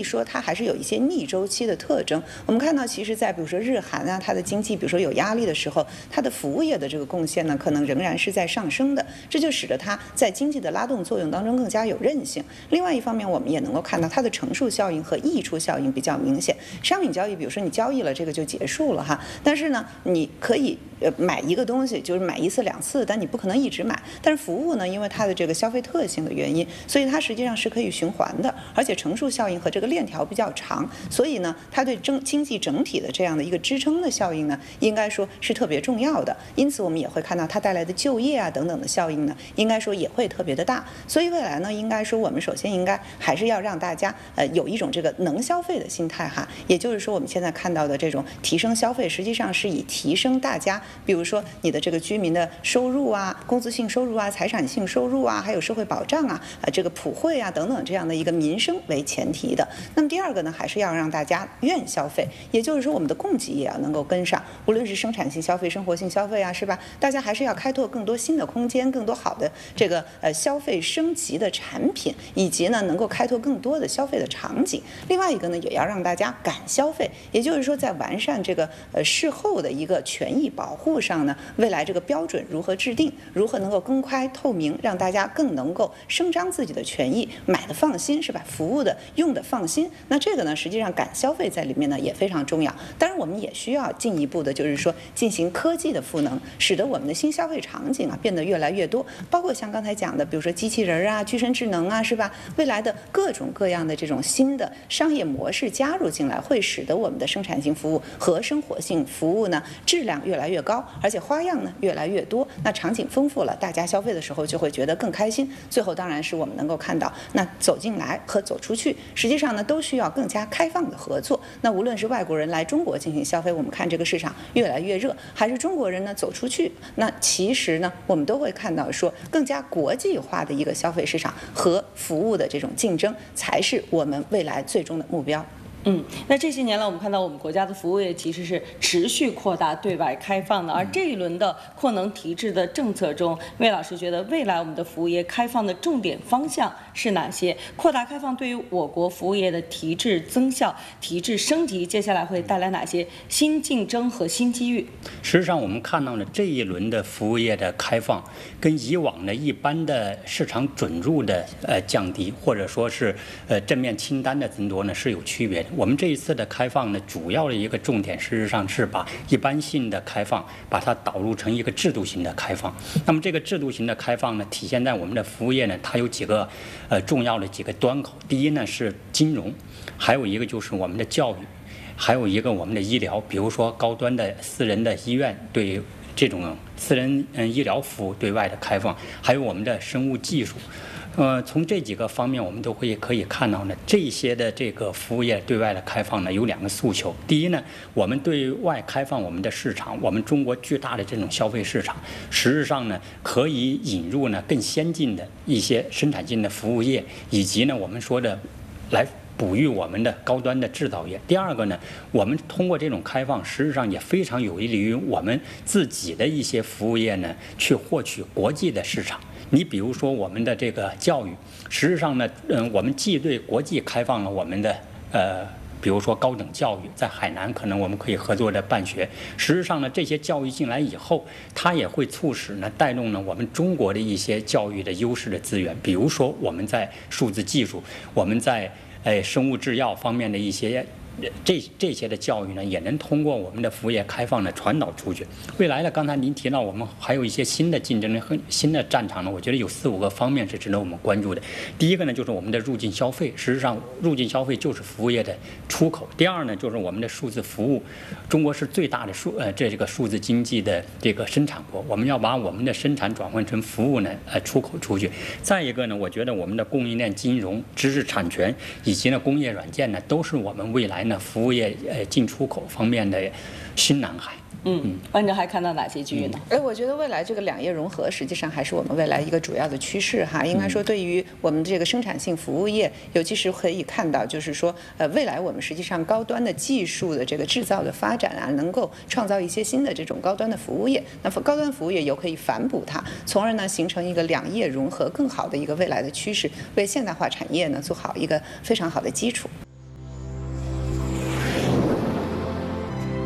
说它还是有一些逆周期的特征。我们看到，其实在比如说日韩啊，它的经济比如说有压力的时候，它的服务业的这个贡献呢，可能仍然是在上升的，这就使得它在经济的拉动作用当中更加有韧性。另外一方面，我们也能够看到它的乘数效应和溢出效应比较明显。商品交易，比如说你交易了，这个就结束了哈，但是呢，你可以买一个东西，就是买1次2次，但你不可能一直买。但是服务呢，因为它的这个消费特性的原因，所以它实际上是可以循环的，而且乘数效应和这个链条比较长，所以呢，它对经济整体的这样的一个支撑的效应呢，应该说是特别重要的。因此，我们也会看到它带来的就业啊等等的效应呢，应该说也会特别的大。所以未来呢，应该说我们首先应该还是要让大家有一种这个能消费的心态哈，也就是说我们现在看到的这种提升消费，实际上是以提升大家，比如说你的这个居民的收入啊、工资性收入啊、财产性收入啊，还有社会保障啊、这个普惠啊等等这样的一个民生为前提的。那么第二个呢，还是要让大家愿消费，也就是说我们的供给也要能够跟上，无论是生产性消费、生活性消费啊，是吧？大家还是要开拓更多新的空间，更多好的这个消费升级的产品，以及呢能够开拓更多的消费的场景。另外一个呢，也要让大家敢消费，也就是说在完善这个事后的一个权益保护上呢，未来这个标准如何制定，如何能够公开透明，让大家更能够声张自己的权益，买的放心是吧？服务的用的放心。那这个呢，实际上敢消费在里面呢也非常重要。当然，我们也需要进一步的，就是说进行科技的赋能，使得我们的新消费场景啊变得越来越多，包括像刚才讲的，比如说机器人啊、具身智能啊，是吧？未来的各种各样的这种新的商业模式加入进来，会使得我们的生产性服务和生活性服务呢质量越来越高，而且花样呢越来越多。那场景丰富了，大家消费的时候就会觉得更开心。最后当然是我们能够看到，那走进来和走出去，实际上呢都需要更加开放的合作。那无论是外国人来中国进行消费，我们看这个市场越来越热，还是中国人呢走出去，那其实呢我们都会看到说，更加国际化的一个消费市场和服务的这种竞争，才是我们未来最终的目标。 那这些年来，我们看到我们国家的服务业其实是持续扩大对外开放的，而这一轮的扩能提质的政策中，魏老师觉得未来我们的服务业开放的重点方向是哪些？扩大开放对于我国服务业的提质增效、提质升级，接下来会带来哪些新竞争和新机遇？ 实际上，我们看到呢，这一轮的服务业的开放，跟以往的一般的市场准入的降低，或者说是正面清单的增多呢，是有区别的。我们这一次的开放呢，主要的一个重点，事实上是把一般性的开放，把它导入成一个制度型的开放。那么这个制度型的开放呢，体现在我们的服务业呢，它有几个重要的几个端口。第一呢是金融，还有一个就是我们的教育，还有一个我们的医疗，比如说高端的私人的医院对这种私人医疗服务对外的开放，还有我们的生物技术。从这几个方面，我们都可以看到呢，这些的这个服务业对外的开放呢，有2个诉求。第一呢，我们对外开放我们的市场，我们中国巨大的这种消费市场，实质上呢，可以引入呢更先进的一些生产性的服务业，以及呢我们说的来哺育我们的高端的制造业。第二个呢，我们通过这种开放，实质上也非常有利于我们自己的一些服务业呢，去获取国际的市场。你比如说我们的这个教育，实质上呢，我们既对国际开放了我们的比如说高等教育，在海南可能我们可以合作的办学。实质上呢，这些教育进来以后，它也会促使呢，带动呢我们中国的一些教育的优势的资源，比如说我们在数字技术，我们在生物制药方面的一些。这些的教育呢，也能通过我们的服务业开放呢传导出去。未来呢，刚才您提到我们还有一些新的竞争力和新的战场呢，我觉得有4、5个方面是值得我们关注的。第一个呢，就是我们的入境消费，实际上入境消费就是服务业的出口。第二呢，就是我们的数字服务，中国是最大的这个数字经济的这个生产国，我们要把我们的生产转换成服务呢出口出去。再一个呢，我觉得我们的供应链金融、知识产权以及呢工业软件呢，都是我们未来服务业进出口方面的新蓝海。 班长还看到哪些机遇呢？ 我觉得未来这个2业融合实际上还是我们未来一个主要的趋势哈。应该说，对于我们这个生产性服务业，尤其是可以看到，就是说，未来我们实际上高端的技术的这个制造的发展啊，能够创造一些新的这种高端的服务业。那高端服务业又可以反哺它，从而呢形成一个2业融合更好的一个未来的趋势，为现代化产业呢做好一个非常好的基础。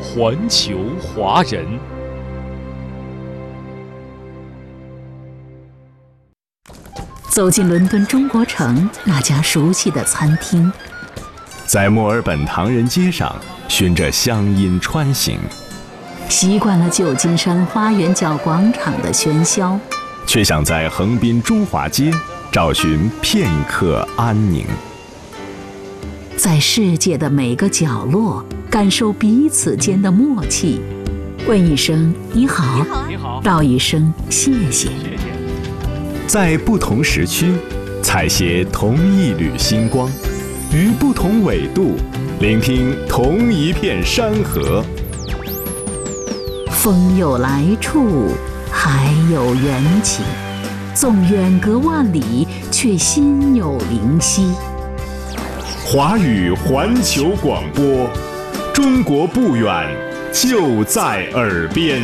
环球华人。 走进伦敦中国城那家熟悉的餐厅， 在墨尔本唐人街上循着乡音穿行， 习惯了旧金山花园角广场的喧嚣， 却想在横滨中华街找寻片刻安宁。 在世界的每个角落感受彼此间的默契，问一声你好，道一声谢谢。 在不同时区采撷同一缕星光，于不同纬度聆听同一片山河。 风有来处，海有缘起，纵远隔万里，却心有灵犀。 华语环球广播，中国不远，就在耳边。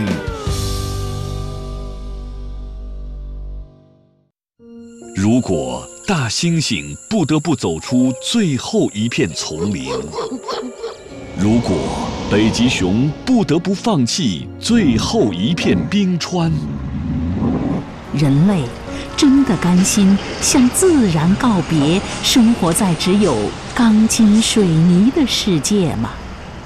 如果大猩猩不得不走出最后一片丛林，如果北极熊不得不放弃最后一片冰川， 人类真的甘心向自然告别，生活在只有钢筋水泥的世界吗？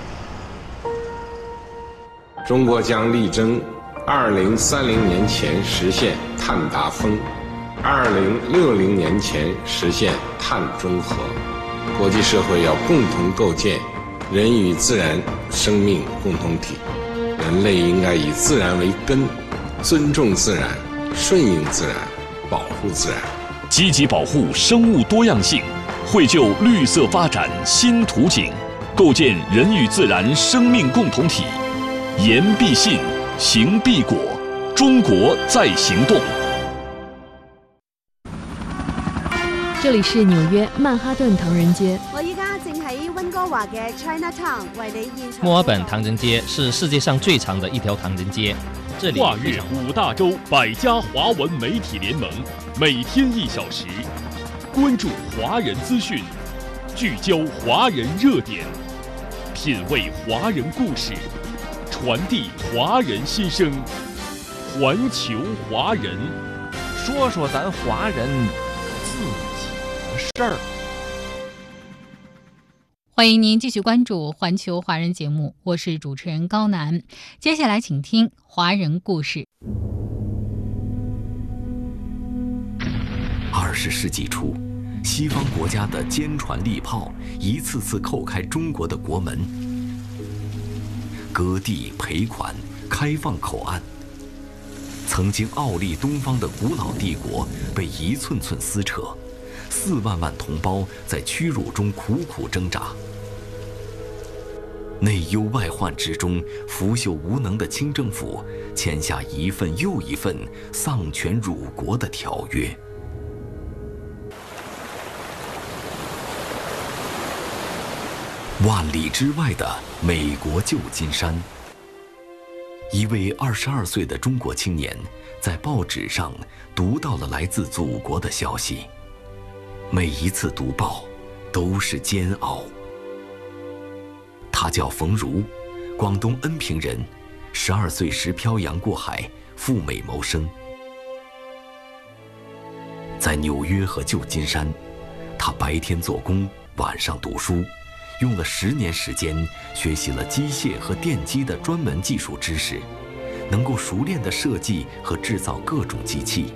中国将力争2030年前实现碳达峰，2060年前实现碳中和。国际社会要共同构建人与自然生命共同体，人类应该以自然为根，尊重自然，顺应自然，保护自然， 积极保护生物多样性，绘就绿色发展新图景，构建人与自然生命共同体。言必信，行必果，中国在行动。 这里是纽约曼哈顿唐人街。 我依家正喺温哥華嘅 Chinatown 為你現場。 墨爾本唐人街是世界上最长的一条唐人街，这里跨越5大洲100家华文媒体联盟，每天1小时，关注华人资讯，聚焦华人热点，品味华人故事，传递华人心声，环球华人， 说说咱华人自己的事儿。 欢迎您继续关注环球华人节目，我是主持人高楠。接下来请听华人故事。 20世纪初，西方国家的坚船利炮一次次扣开中国的国门，割地赔款，开放口岸。曾经傲立东方的古老帝国被一寸寸撕扯，4万万同胞在屈辱中苦苦挣扎。内忧外患之中，腐朽无能的清政府签下一份又一份丧权辱国的条约。万里之外的美国旧金山，一位22岁的中国青年在报纸上读到了来自祖国的消息，每一次读报都是煎熬。他叫冯如，广东恩平人，12岁时漂洋过海赴美谋生。在纽约和旧金山，他白天做工，晚上读书，用了10年时间学习了机械和电机的专门技术知识，能够熟练地设计和制造各种机器。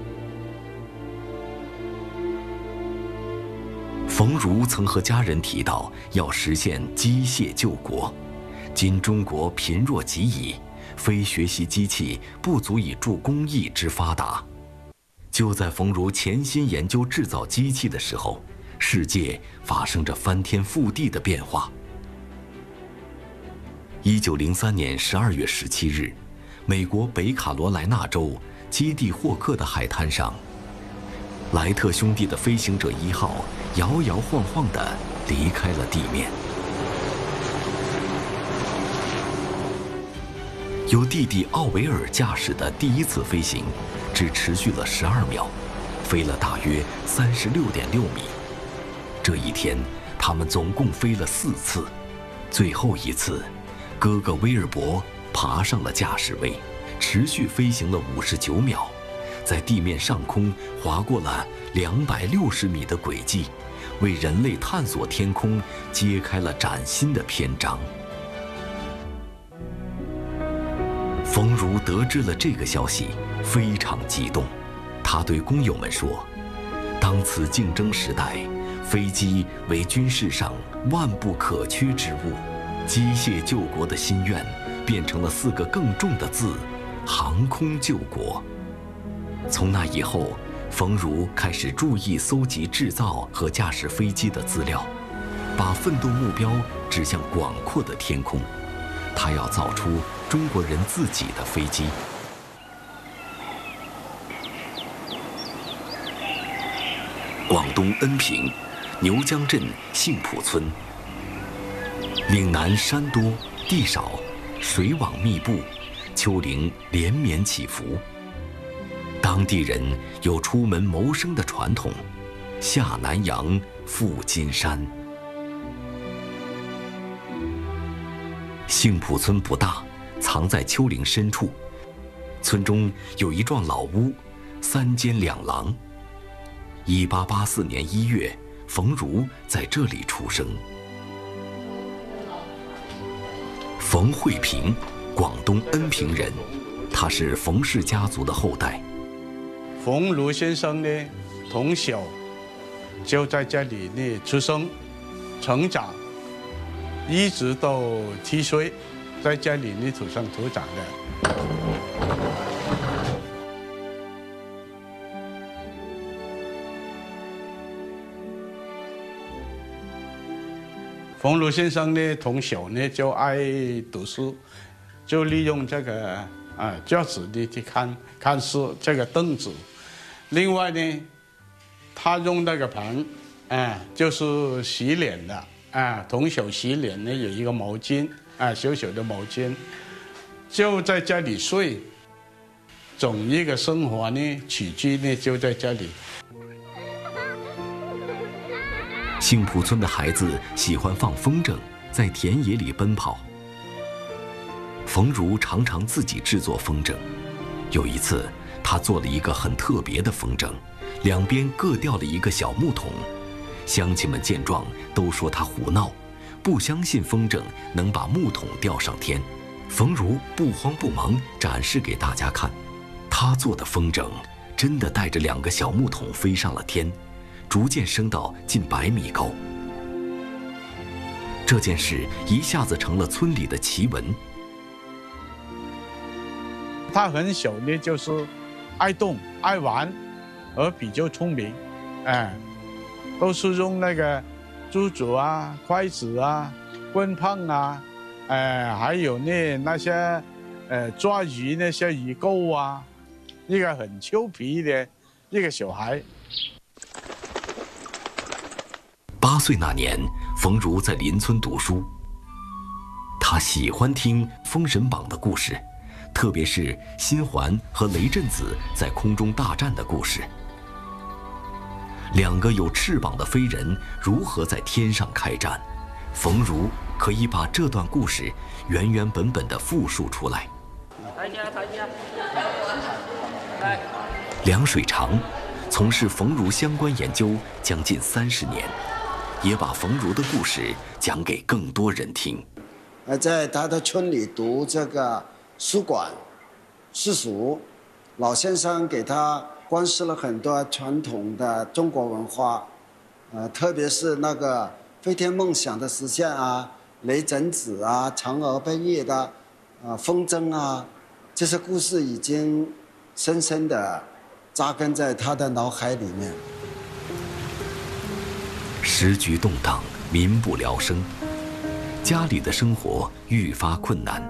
冯如曾和家人提到要实现机械救国，今中国贫弱极矣，非学习机器不足以助公益之发达。就在冯如潜心研究制造机器的时候，世界发生着翻天覆地的变化。1903年12月17日，美国北卡罗来纳州基地霍克的海滩上，莱特兄弟的飞行者1号摇摇晃晃地离开了地面。由弟弟奥维尔驾驶的第1次飞行只持续了12秒，飞了大约36.6米。这一天，他们总共飞了4次，最后一次哥哥威尔伯爬上了驾驶位，持续飞行了59秒，在地面上空划过了260米的轨迹，为人类探索天空揭开了崭新的篇章。冯如得知了这个消息，非常激动。他对工友们说：“当此竞争时代，飞机为军事上万不可缺之物。机械救国的心愿，变成了4个更重的字：航空救国。”从那以后，冯如开始注意搜集制造和驾驶飞机的资料，把奋斗目标指向广阔的天空。他要造出中国人自己的飞机。广东恩平牛江镇杏浦村，岭南山多地少，水网密布，丘陵连绵起伏。当地人有出门谋生的传统，下南洋，赴金山。杏浦村不大，藏在丘陵深处。村中有一幢老屋，3间2廊。1884年1月，冯如在这里出生。冯慧平，广东恩平人，他是冯氏家族的后代。 冯如先生呢，从小就在这里呢出生、成长，一直到7岁，在这里呢土生土长的。冯如先生呢，从小呢就爱读书，就利用这个教室呢去看书，这个凳子。另外呢，他用那个盆，就是洗脸的，从小洗脸呢有一个毛巾，小小的毛巾，就在这里睡，整一个生活呢起居呢就在这里。 杏浦村的孩子喜欢放风筝，在田野里奔跑。冯如常常自己制作风筝。有一次，他做了一个很特别的风筝，两边各吊了一个小木桶。乡亲们见状都说他胡闹，不相信风筝能把木桶吊上天。冯如不慌不忙展示给大家看，他做的风筝真的带着2个小木桶飞上了天，逐渐升到近100米高。这件事一下子成了村里的奇闻。 他很小呢，就是爱动、爱玩，而比较聪明，都是用那个珠子啊、筷子啊、棍棒啊，还有呢那些抓鱼那些鱼钩啊，一个很俏皮的一个小孩。 8岁那年，冯如在邻村读书。他喜欢听《封神榜》的故事，特别是辛环和雷震子在空中大战的故事。2个有翅膀的飞人如何在天上开战，冯如可以把这段故事原原本本地复述出来。梁水长从事冯如相关研究将近30年，也把冯如的故事讲给更多人听。 在他的村里读这个书馆私塾，老先生给他灌输了很多传统的中国文化，特别是那个飞天梦想的实现啊，雷震子啊，嫦娥奔月的风筝啊，这些故事已经深深地扎根在他的脑海里面。 时局动荡，民不聊生，家里的生活愈发困难。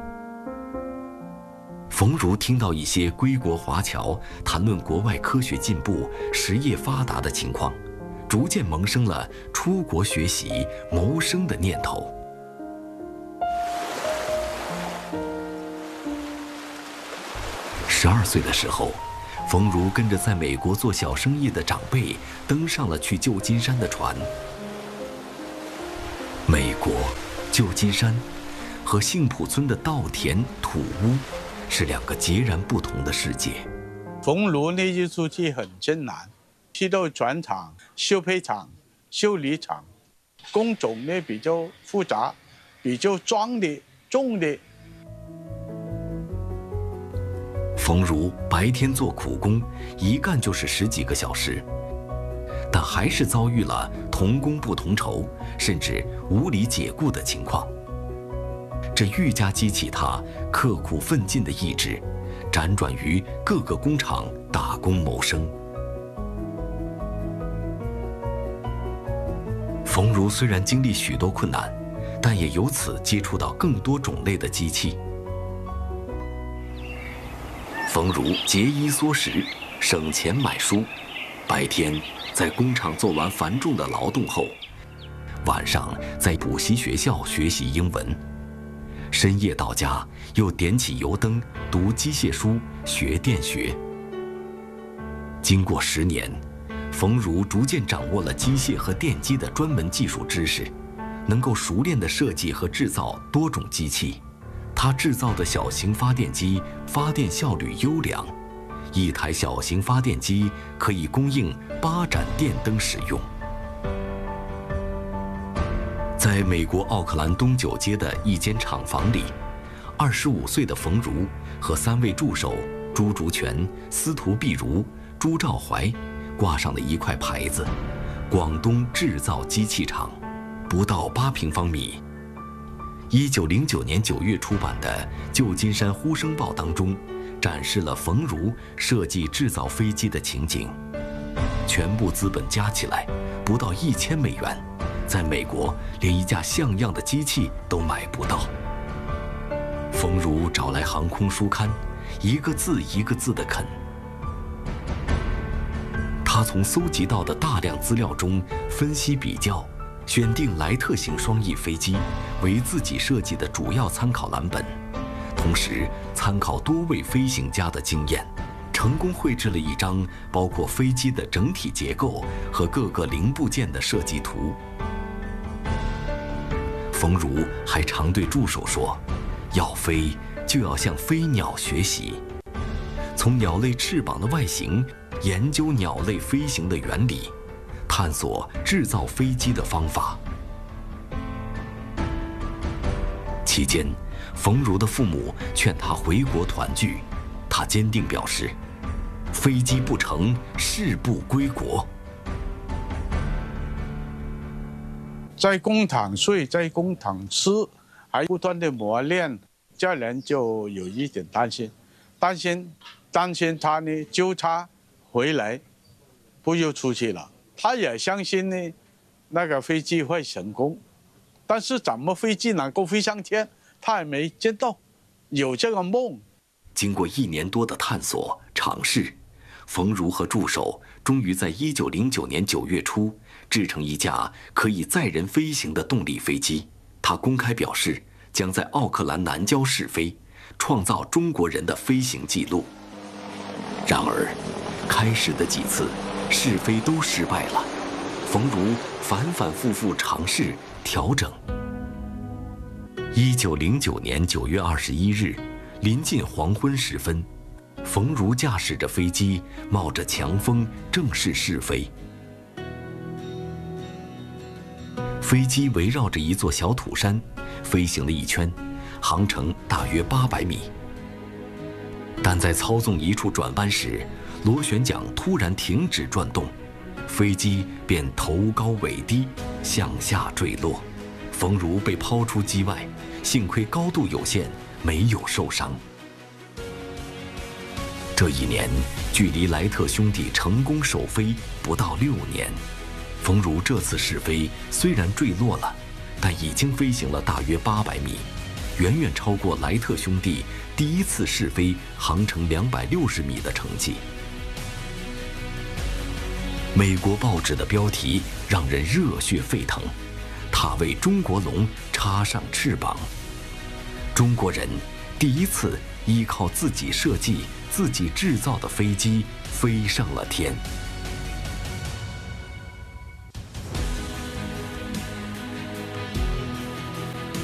冯如听到一些归国华侨谈论国外科学进步、实业发达的情况，逐渐萌生了出国学习、谋生的念头。12岁的时候，冯如跟着在美国做小生意的长辈登上了去旧金山的船。美国，旧金山， 和杏浦村的稻田土屋是两个截然不同的世界。 冯如那一出去很艰难，去到船厂、修配厂、修理厂，工种呢比较复杂，比较重的。 冯如白天做苦工，一干就是10几个小时，但还是遭遇了同工不同酬，甚至无理解雇的情况。这愈加激起他刻苦奋进的意志，辗转于各个工厂打工谋生。冯如虽然经历许多困难，但也由此接触到更多种类的机器。冯如节衣缩食，省钱买书，白天在工厂做完繁重的劳动后，晚上在补习学校学习英文，深夜到家又点起油灯读机械书学电学。经过10年，冯如逐渐掌握了机械和电机的专门技术知识，能够熟练地设计和制造多种机器。他制造的小型发电机发电效率优良，一台小型发电机可以供应8盏电灯使用。在美国奥克兰东9街的一间厂房里，25岁的冯如和3位助手朱竹泉、司徒碧如、朱兆怀挂上了一块牌子：广东制造机器厂。不到8平方米。1909年9月出版的《旧金山呼声报》当中，展示了冯如设计制造飞机的情景。全部资本加起来不到1000美元，在美国连一架像样的机器都买不到。冯如找来航空书刊，一个字一个字地啃。他从搜集到的大量资料中分析比较，选定莱特型双翼飞机为自己设计的主要参考蓝本，同时参考多位飞行家的经验，成功绘制了一张包括飞机的整体结构和各个零部件的设计图。冯如还常对助手说，要飞就要向飞鸟学习，从鸟类翅膀的外形研究鸟类飞行的原理，探索制造飞机的方法。期间，冯如的父母劝他回国团聚，他坚定表示，飞机不成，誓不归国。 在工厂睡，在工厂吃，还不断的磨练，家人就有一点担心他呢，就差回来，不又出去了。他也相信呢，那个飞机会成功，但是怎么飞机能够飞上天，他还没见到，有这个梦。 经过1年多的探索尝试，冯如和助手终于在1909年9月初制成一架可以载人飞行的动力飞机。他公开表示，将在奥克兰南郊试飞，创造中国人的飞行记录。然而，开始的几次试飞都失败了，冯如反复复尝试调整。1909年9月21日，临近黄昏时分，冯如驾驶着飞机，冒着强风正式试飞。飞机围绕着一座小土山飞行了1圈，航程大约800米。但在操纵一处转弯时，螺旋桨突然停止转动，飞机便头高尾低向下坠落，冯如被抛出机外，幸亏高度有限，没有受伤。这一年，距离莱特兄弟成功首飞不到6年。冯如这次试飞虽然坠落了，但已经飞行了大约800米，远远超过莱特兄弟第一次试飞航程260米的成绩。美国报纸的标题让人热血沸腾，他为中国龙插上翅膀。中国人第一次依靠自己设计、自己制造的飞机飞上了天。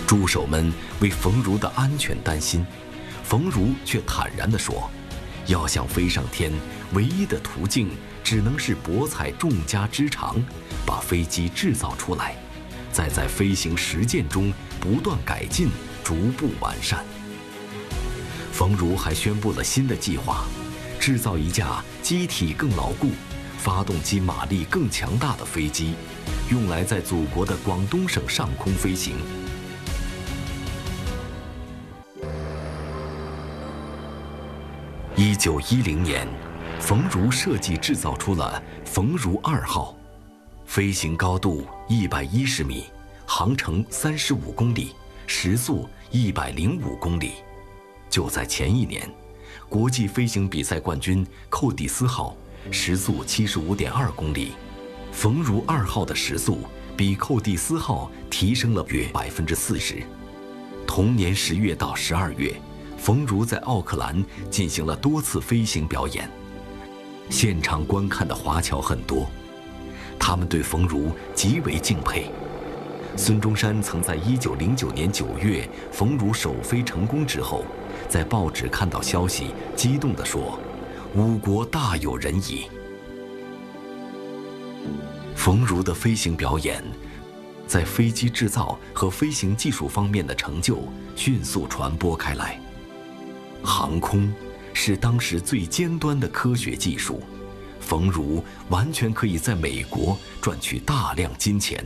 助手们为冯如的安全担心，冯如却坦然地说，要想飞上天，唯一的途径只能是博采众家之长，把飞机制造出来，再在飞行实践中不断改进，逐步完善。冯如还宣布了新的计划，制造一架机体更牢固、发动机马力更强大的飞机，用来在祖国的广东省上空飞行。1910年，冯如设计制造出了冯如2号，飞行高度110米，航程35公里，时速105公里。就在前一年，国际飞行比赛冠军寇蒂斯号时速75.2公里，冯如2号的时速比寇蒂斯号提升了约40%。同年10月到12月，冯如在奥克兰进行了多次飞行表演，现场观看的华侨很多，他们对冯如极为敬佩。孙中山曾在1909年9月冯如首飞成功之后，在报纸看到消息，激动地说：“吾国大有人矣。”冯如的飞行表演，在飞机制造和飞行技术方面的成就迅速传播开来。航空是当时最尖端的科学技术，冯如完全可以在美国赚取大量金钱。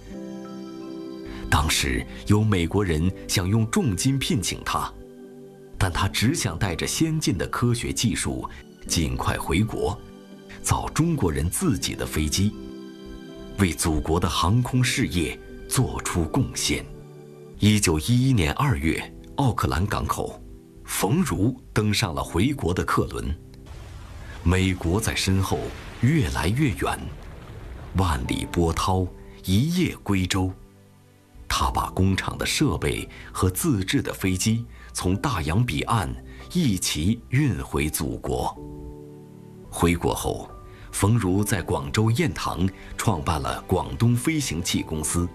当时有美国人想用重金聘请他，但他只想带着先进的科学技术尽快回国，造中国人自己的飞机，为祖国的航空事业做出贡献。1911年2月，奥克兰港口，冯如登上了回国的客轮。美国在身后越来越远，万里波涛，一叶归舟。他把工厂的设备和自制的飞机从大洋彼岸一起运回祖国。回国后，冯如在广州雁塘创办了广东飞行器公司。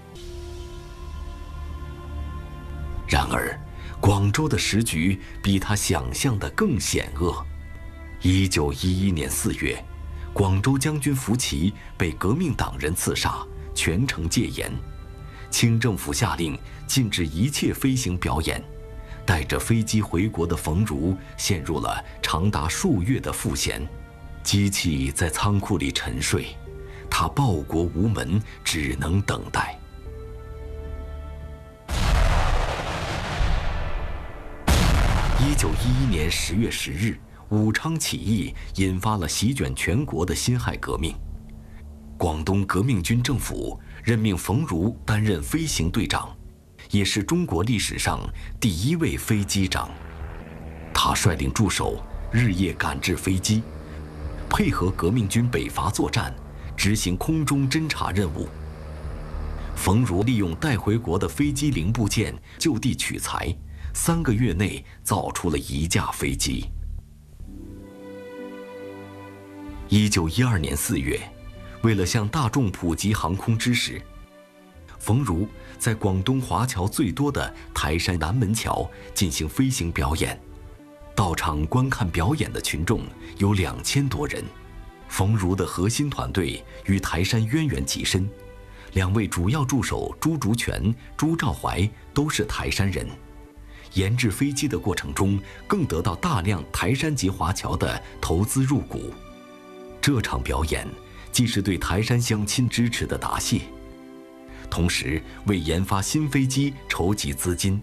然而，广州的时局比他想象的更险恶。1911年4月，广州将军福奇被革命党人刺杀，全城戒严。清政府下令禁止一切飞行表演，带着飞机回国的冯如陷入了长达数月的赋闲，机器在仓库里沉睡，他报国无门，只能等待。1911年10月10日，武昌起义引发了席卷全国的辛亥革命。广东革命军政府任命冯如担任飞行队长，也是中国历史上第一位飞机长。他率领助手日夜赶制飞机，配合革命军北伐作战，执行空中侦察任务。冯如利用带回国的飞机零部件就地取材，3个月内造出了1架飞机。1912年4月，为了向大众普及航空知识，冯如在广东华侨最多的台山南门桥进行飞行表演。到场观看表演的群众有2000多人。冯如的核心团队与台山渊源极深，2位主要助手朱竹泉、朱兆怀都是台山人。研制飞机的过程中，更得到大量台山籍华侨的投资入股。这场表演既是对台山乡亲支持的答谢，同时为研发新飞机筹集资金。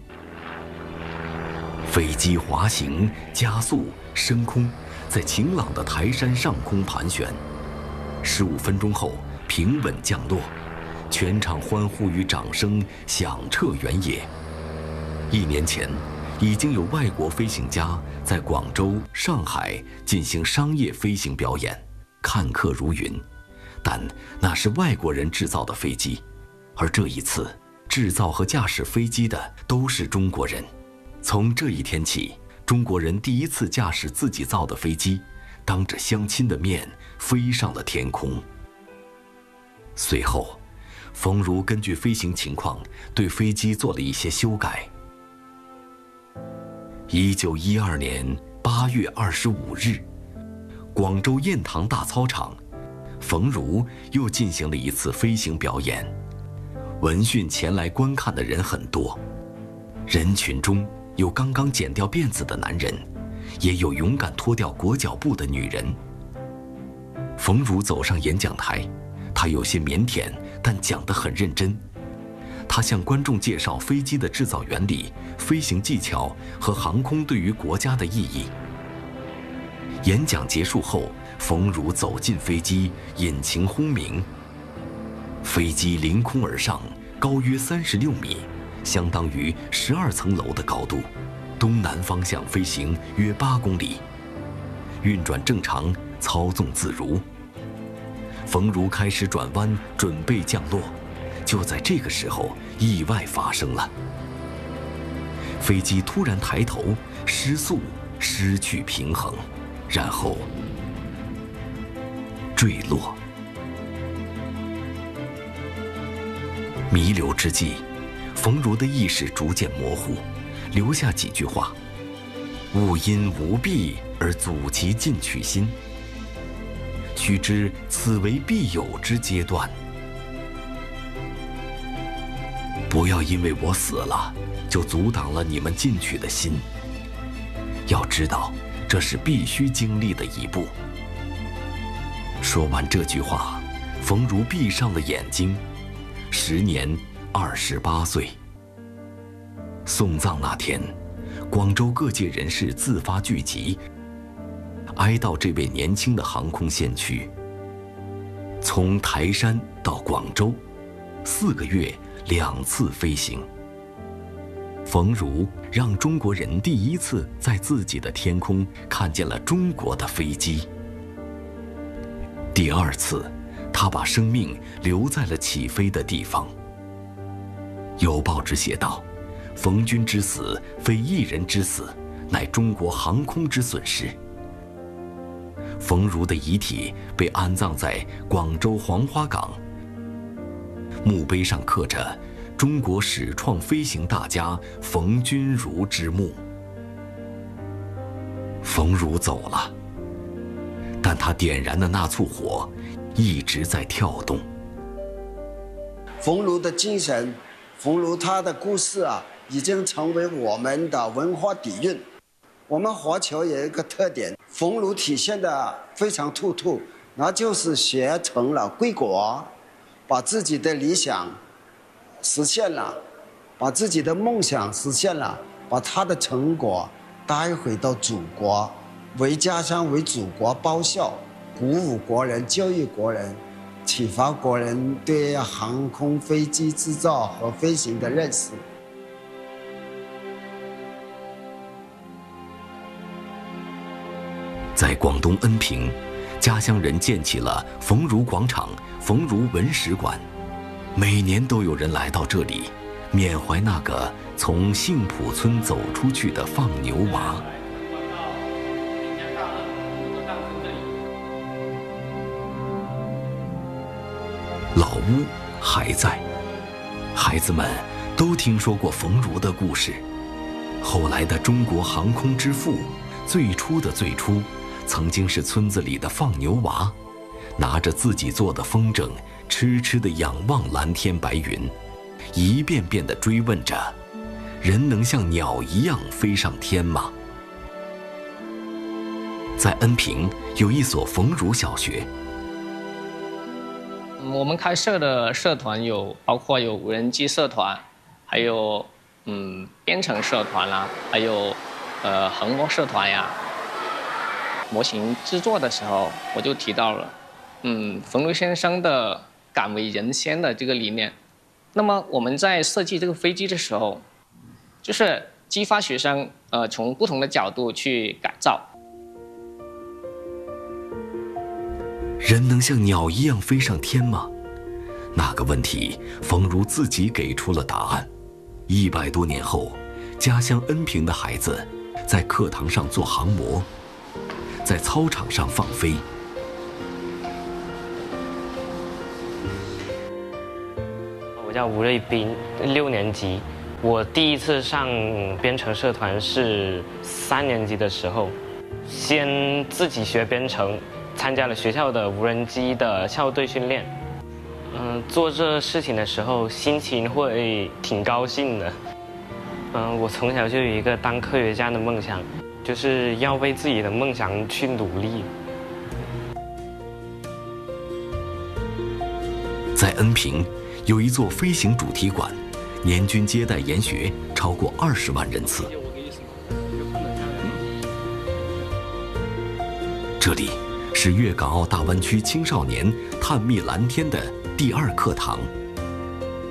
飞机滑行、加速、升空，在晴朗的台山上空盘旋。15分钟后，平稳降落，全场欢呼与掌声响彻原野。1年前，已经有外国飞行家在广州、上海进行商业飞行表演，看客如云。但那是外国人制造的飞机，而这一次，制造和驾驶飞机的都是中国人。从这一天起，中国人第一次驾驶自己造的飞机，当着乡亲的面飞上了天空。随后， 冯如根据飞行情况对飞机做了一些修改。1912年8月25日，广州雁塘大操场，冯如又进行了一次飞行表演。闻讯前来观看的人很多，人群中有刚刚剪掉辫子的男人，也有勇敢脱掉裹脚布的女人。冯如走上演讲台，她有些腼腆，但讲得很认真。她向观众介绍飞机的制造原理、飞行技巧和航空对于国家的意义。演讲结束后，冯如走进飞机，引擎轰鸣，飞机凌空而上，高约36米，相当于12层楼的高度，东南方向飞行约8公里，运转正常，操纵自如。冯如开始转弯，准备降落。就在这个时候，意外发生了。飞机突然抬头，失速，失去平衡，然后坠落。弥留之际，冯如的意识逐渐模糊，留下几句话：勿因无弊而阻其进取心，须知此为必有之阶段。不要因为我死了，就阻挡了你们进取的心。要知道，这是必须经历的一步。说完这句话，冯如闭上了眼睛。时年28岁。送葬那天，广州各界人士自发聚集，哀悼这位年轻的航空先驱。从台山到广州，4个月2次飞行。冯如让中国人第一次在自己的天空看见了中国的飞机。第2次，他把生命留在了起飞的地方。有报纸写道：“冯军之死，非一人之死，乃中国航空之损失。”冯如的遗体被安葬在广州黄花岗，墓碑上刻着“中国始创飞行大家冯君如之墓”。冯如走了，但他点燃的那簇火一直在跳动。 冯如的精神，冯如他的故事啊，已经成为我们的文化底蕴。我们华侨有一个特点，冯如体现的非常突出，那就是学成了归国，把自己的理想实现了，把自己的梦想实现了，把他的成果带回到祖国，为家乡为祖国报效，鼓舞国人，教育国人，启发国人对航空飞机制造和飞行的认识。 在广东恩平，家乡人建起了冯如广场、冯如文史馆，每年都有人来到这里，缅怀那个从杏浦村走出去的放牛娃。老屋还在，孩子们都听说过冯如的故事。后来的中国航空之父，最初的最初，曾经是村子里的放牛娃，拿着自己做的风筝，痴痴地仰望蓝天白云，一遍遍地追问着：人能像鸟一样飞上天吗？在恩平有一所冯如小学。 我们开设的社团包括有无人机社团，还有编程社团啦，还有横模社团呀。模型制作的时候，我就提到了冯如先生的敢为人先的这个理念。那么我们在设计这个飞机的时候，就是激发学生从不同的角度去改造。 人能像鸟一样飞上天吗？那个问题，冯如自己给出了答案。100多年后，家乡恩平的孩子在课堂上做航模，在操场上放飞。 叫吴瑞斌，6年级。我第一次上编程社团是3年级的时候，先自己学编程，参加了学校的无人机的校队训练。做这事情的时候心情会挺高兴的。我从小就有一个当科学家的梦想，就是要为自己的梦想去努力。 在恩平有一座飞行主题馆，年均接待研学超过20万人次。这里是粤港澳大湾区青少年探秘蓝天的第2课堂。